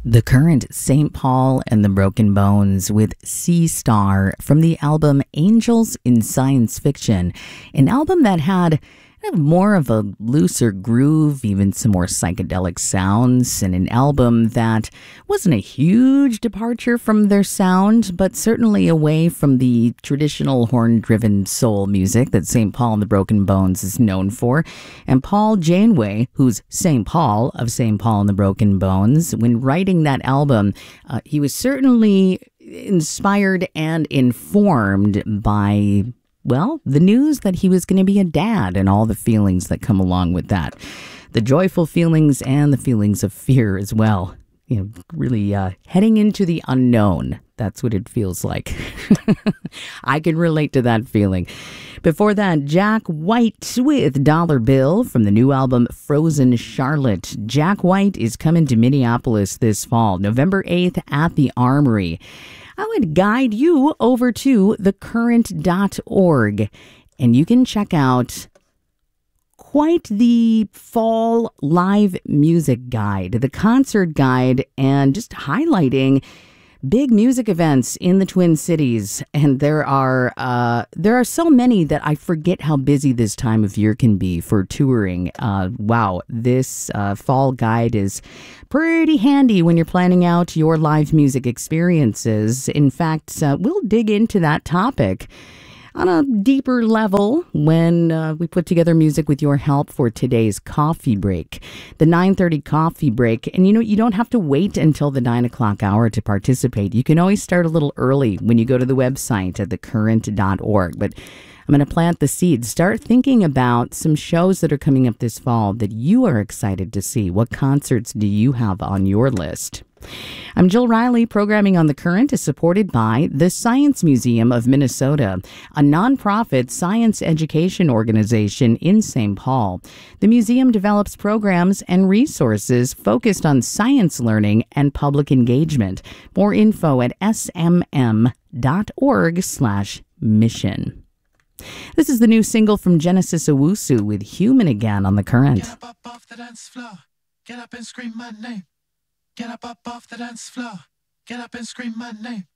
The Current, St. Paul and the Broken Bones with Sea Star from the album Angels in Science Fiction, an album that had more of a looser groove, even some more psychedelic sounds, and an album that wasn't a huge departure from their sound, but certainly away from the traditional horn-driven soul music that St. Paul and the Broken Bones is known for. And Paul Janeway, who's St. Paul of St. Paul and the Broken Bones, when writing that album, he was certainly inspired and informed by the news that he was going to be a dad and all the feelings that come along with that. The joyful feelings and the feelings of fear as well. You know, really heading into the unknown. That's what it feels like. I can relate to that feeling. Before that, Jack White with Dollar Bill from the new album Frozen Charlotte. Jack White is coming to Minneapolis this fall, November 8th at the Armory. I would guide you over to thecurrent.org, and you can check out quite the fall live music guide, the concert guide, and just highlighting big music events in the Twin Cities. And there are so many that I forget how busy this time of year can be for touring. This fall guide is pretty handy when you're planning out your live music experiences. In fact, we'll dig into that topic on a deeper level when we put together music with your help for today's coffee break, the 9:30 coffee break. And you don't have to wait until the 9 o'clock hour to participate. You can always start a little early when you go to the website at thecurrent.org. But I'm going to plant the seeds. Start thinking about some shows that are coming up this fall that you are excited to see. What concerts do you have on your list? I'm Jill Riley. Programming on The Current is supported by the Science Museum of Minnesota, a nonprofit science education organization in St. Paul. The museum develops programs and resources focused on science learning and public engagement. More info at smm.org/mission. This is the new single from Genesis Owusu with Human Again on The Current. Get up off the dance floor. Get up and scream my name. Get up off the dance floor. Get up and scream my name.